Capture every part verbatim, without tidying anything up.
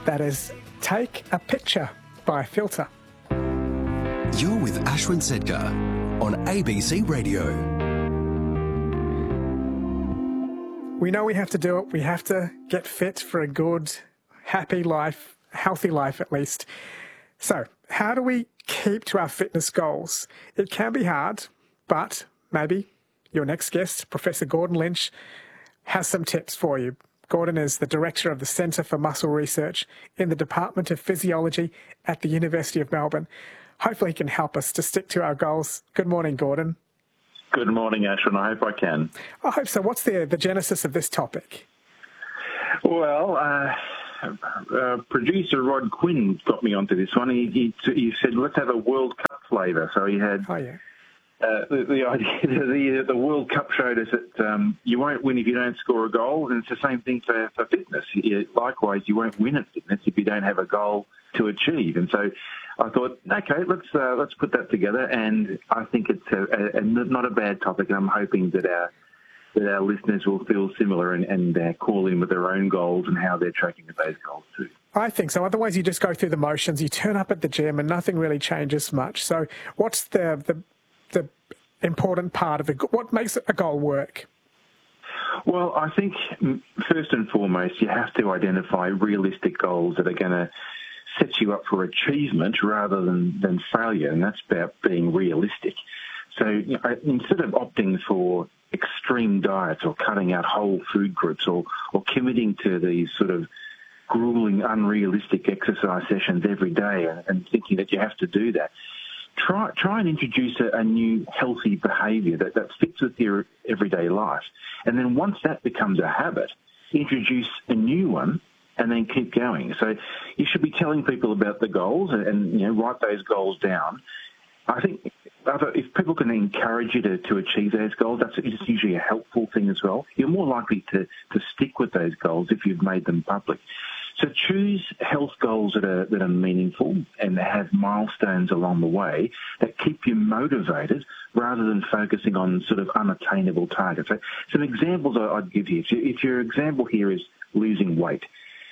That is Take a Picture by Filter. You're with Ashwin Sedkar on A B C Radio. We know we have to do it. We have to get fit for a good, happy life, healthy life at least. So how do we keep to our fitness goals? It can be hard, but maybe your next guest, Professor Gordon Lynch, has some tips for you. Gordon is the Director of the Centre for Muscle Research in the Department of Physiology at the University of Melbourne. Hopefully he can help us to stick to our goals. Good morning, Gordon. Good morning, Ashwin. I hope I can. I hope so. What's the, the genesis of this topic? Well, uh, uh, producer Rod Quinn got me onto this one. He, he, he said, let's have a World Cup flavour. So he had... Oh, yeah. Uh, the, the idea, the the World Cup showed us that um, you won't win if you don't score a goal, and it's the same thing for, for fitness. You, likewise, you won't win at fitness if you don't have a goal to achieve. And so I thought, okay, let's uh, let's put that together, and I think it's a, a, a not a bad topic, and I'm hoping that our that our listeners will feel similar and, and uh, call in with their own goals and how they're tracking with those goals too. I think so. Otherwise, you just go through the motions. You turn up at the gym, and nothing really changes much. So, what's the the the important part of it? What makes a goal work? Well, I think first and foremost, you have to identify realistic goals that are going to set you up for achievement rather than, than failure, and that's about being realistic. So you know, instead of opting for extreme diets or cutting out whole food groups or, or committing to these sort of grueling, unrealistic exercise sessions every day and, and thinking that you have to do that, Try try and introduce a, a new healthy behaviour that, that fits with your everyday life. And then once that becomes a habit, introduce a new one and then keep going. So you should be telling people about the goals and, and you know, write those goals down. I think if people can encourage you to, to achieve those goals, that's usually a helpful thing as well. You're more likely to, to stick with those goals if you've made them public. So choose health goals that are that are meaningful and that have milestones along the way that keep you motivated rather than focusing on sort of unattainable targets. So some examples I'd give you. If, you, if your example here is losing weight,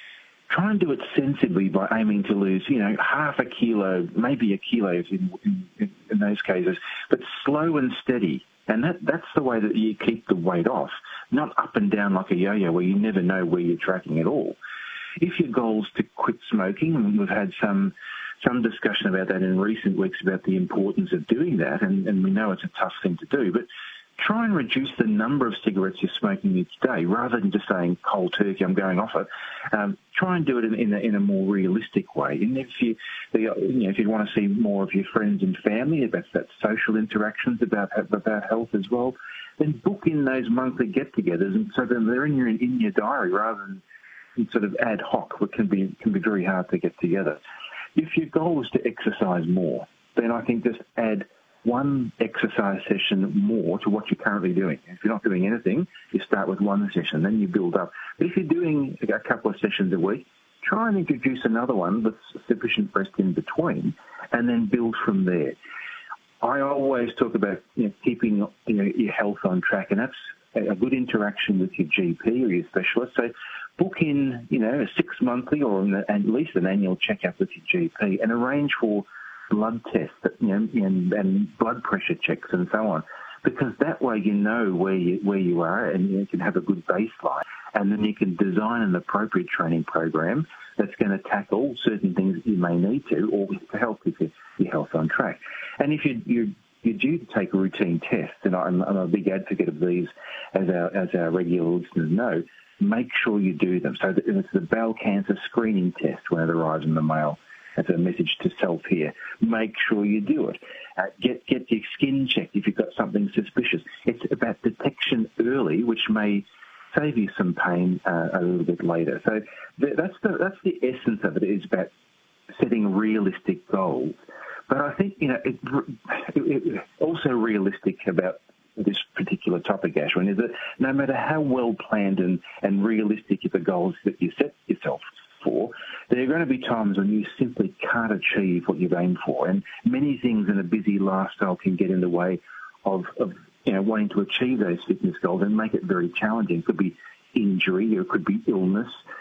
try and do it sensibly by aiming to lose, you know, half a kilo, maybe a kilo in, in, in those cases, but slow and steady. And that, that's the way that you keep the weight off, not up and down like a yo-yo where you never know where you're tracking at all. If your goal is to quit smoking, and we've had some some discussion about that in recent weeks about the importance of doing that, and, and we know it's a tough thing to do, but try and reduce the number of cigarettes you're smoking each day rather than just saying cold turkey, I'm going off it. Um, try and do it in, in, a, in a more realistic way. And if you, the, you know, if you want to see more of your friends and family, about that social interactions about about health as well, then book in those monthly get-togethers, and so that they're in your in your diary rather than sort of ad hoc, which can be can be very hard to get together. If your goal is to exercise more, then I think just add one exercise session more to what you're currently doing. If you're not doing anything, you start with one session, then you build up. But if you're doing a couple of sessions a week, try and introduce another one with sufficient rest in between, and then build from there. I always talk about you know, keeping you know, your health on track, and that's a good interaction with your G P or your specialist. So book in, you know, a six monthly or an, at least an annual checkup with your G P and arrange for blood tests, you know, and, and blood pressure checks and so on, because that way you know where you where you are and you can have a good baseline, and then you can design an appropriate training program that's going to tackle certain things that you may need to, or to help keep your, your health on track. And if you you you're due to take routine tests, and I'm, I'm a big advocate of these, as our as our regular listeners know, make sure you do them. So it's the bowel cancer screening test when it arrives in the mail. That's a message to self here. Make sure you do it. Uh, get get your skin checked if you've got something suspicious. It's about detection early, which may save you some pain uh, a little bit later. So th- that's the that's the essence of it. It is about setting realistic goals. But I think you know it, it, it also realistic about this particular topic, Ashwin, is that no matter how well planned and, and realistic the goals that you set yourself for, there are going to be times when you simply can't achieve what you've aimed for. And many things in a busy lifestyle can get in the way of, of you know, wanting to achieve those fitness goals and make it very challenging. It could be injury, or it could be illness,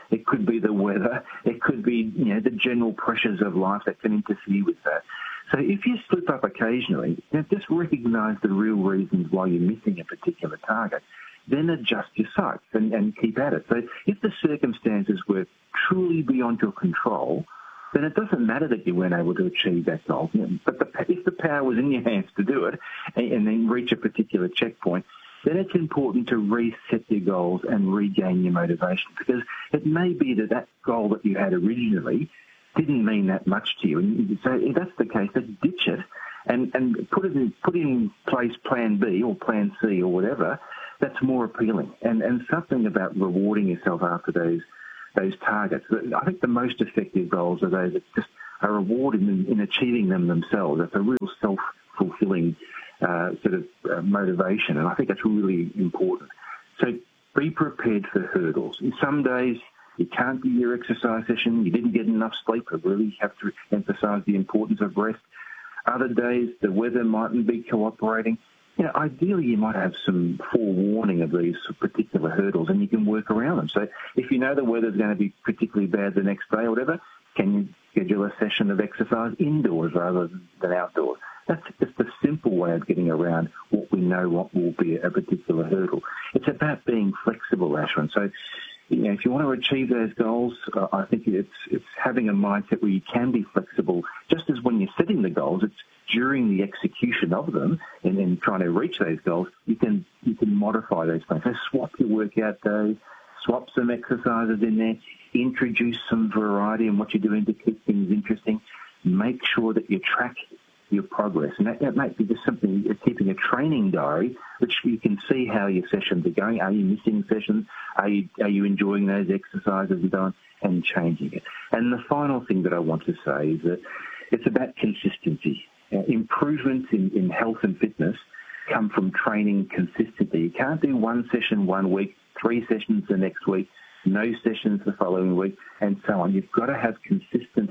It could be the weather. It could be, you know, the general pressures of life that can interfere with that. So if you slip up occasionally, you know, just recognise the real reasons why you're missing a particular target. Then adjust your sights and, and keep at it. So if the circumstances were truly beyond your control, then it doesn't matter that you weren't able to achieve that goal. But the, if the power was in your hands to do it and, and then reach a particular checkpoint, then it's important to reset your goals and regain your motivation, because it may be that that goal that you had originally didn't mean that much to you. And so if that's the case, then ditch it and, and put, it in, put in place plan B or plan C or whatever that's more appealing, and, and something about rewarding yourself after those those targets. I think the most effective goals are those that just are rewarded in, in achieving them themselves. That's a real self-fulfilling uh, sort of uh, motivation, and I think that's really important. So be prepared for hurdles. And some days you can't do your exercise session, you didn't get enough sleep. I really have to emphasise the importance of rest. Other days the weather mightn't be cooperating. You know, ideally, you might have some forewarning of these particular hurdles, and you can work around them. So if you know the weather's going to be particularly bad the next day or whatever, can you schedule a session of exercise indoors rather than outdoors? That's just a simple way of getting around what we know what will be a particular hurdle. It's about being flexible, Ashwin. So, you know, if you want to achieve those goals, uh, I think it's it's having a mindset where you can be flexible. Just as when you're setting the goals, it's during the execution of them and then trying to reach those goals, you can you can modify those plans. So swap your workout day, swap some exercises in there, introduce some variety in what you're doing to keep things interesting. Make sure that you track your progress. And that, that might be just something, keeping a training diary, which you can see how your sessions are going. Are you missing sessions? Are you, are you enjoying those exercises and so on? And changing it. And the final thing that I want to say is that it's about consistency. Uh, improvements in, in health and fitness come from training consistently. You can't do one session one week, three sessions the next week, no sessions the following week, and so on. You've got to have consistent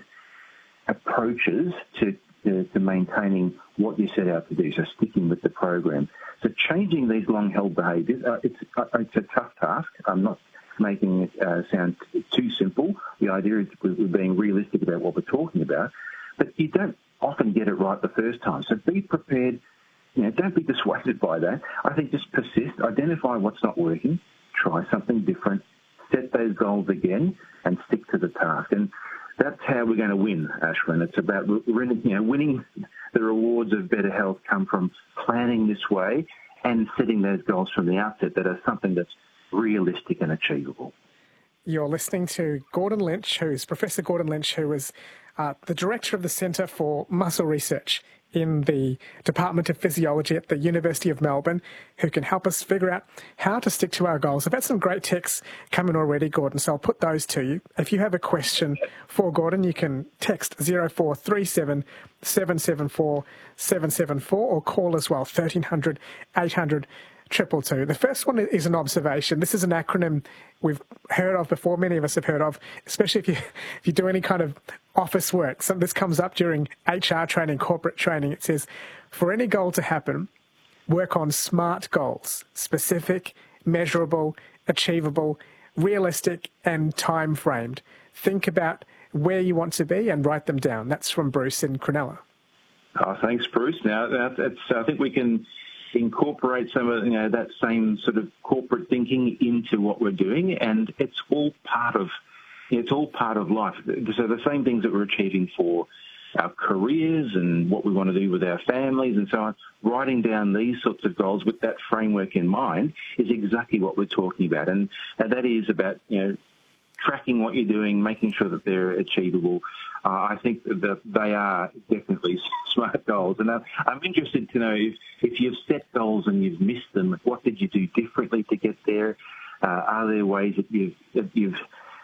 approaches to To, to maintaining what you set out to do, so sticking with the program. So changing these long-held behaviours, uh, it's, uh, it's a tough task. I'm not making it uh, sound too simple. The idea is we're being realistic about what we're talking about, but you don't often get it right the first time. So be prepared. You know, don't be dissuaded by that. I think just persist, identify what's not working, try something different, set those goals again, and stick to the task. And that's how we're going to win, Ashwin. It's about, you know, winning. The rewards of better health come from planning this way and setting those goals from the outset that are something that's realistic and achievable. You're listening to Gordon Lynch, who's Professor Gordon Lynch, who is uh, the director of the Centre for Muscle Research in the Department of Physiology at the University of Melbourne, who can help us figure out how to stick to our goals. I've had some great texts coming already, Gordon, so I'll put those to you. If you have a question for Gordon, you can text zero four three seven, seven seven four, seven seven four or call as well, thirteen hundred, eight hundred, two two two. The first one is an observation. This is an acronym we've heard of before, many of us have heard of, especially if you if you do any kind of office work. So this comes up during H R training, corporate training. It says, for any goal to happen, work on SMART goals: specific, measurable, achievable, realistic, and time-framed. Think about where you want to be and write them down. That's from Bruce in Cronulla. Oh, thanks, Bruce. Now, that, that's, I think we can incorporate some of, you know, that same sort of corporate thinking into what we're doing, and it's all part of it's all part of life. So the same things that we're achieving for our careers and what we want to do with our families and so on, writing down these sorts of goals with that framework in mind is exactly what we're talking about, and, and that is about, you know, tracking what you're doing, making sure that they're achievable. Uh, I think that they are definitely SMART goals. And I'm interested to know if, if you've set goals and you've missed them, what did you do differently to get there? Uh, are there ways that you've, that you've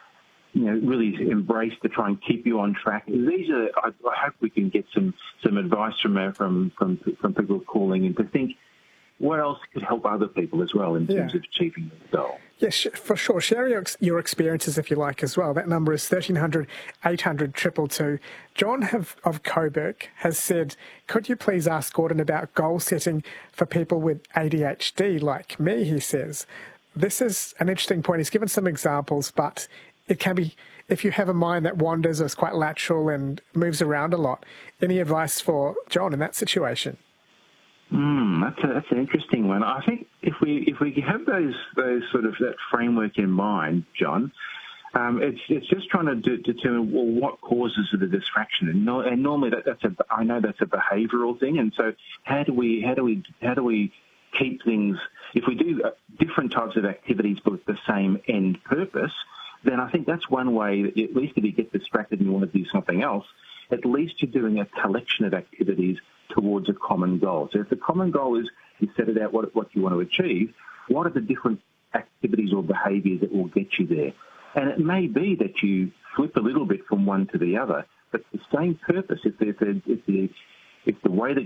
you know, really embraced to try and keep you on track? These are, I, I hope we can get some, some advice from, from, from, from people calling in to think, what else could help other people as well in terms yeah. of achieving the goal? Yes, for sure. Share your, your experiences if you like as well. That number is thirteen hundred, eight hundred, two two two. John have, of Coburg has said, could you please ask Gordon about goal setting for people with A D H D like me, he says. This is an interesting point. He's given some examples, but it can be, if you have a mind that wanders or is quite lateral and moves around a lot. Any advice for John in that situation? Mm, that's, a, that's an interesting one. I think if we if we have those those sort of that framework in mind, John, um, it's it's just trying to de- determine well what causes the distraction, and, no, and normally that, that's a I know that's a behavioural thing, and so how do we how do we how do we keep things, if we do different types of activities but with the same end purpose, then I think that's one way, that at least if you get distracted and you want to do something else, at least you're doing a collection of activities towards a common goal. So if the common goal is you set it out what, what you want to achieve, what are the different activities or behaviours that will get you there? And it may be that you flip a little bit from one to the other, but the same purpose, if the, if the, if the, if the way that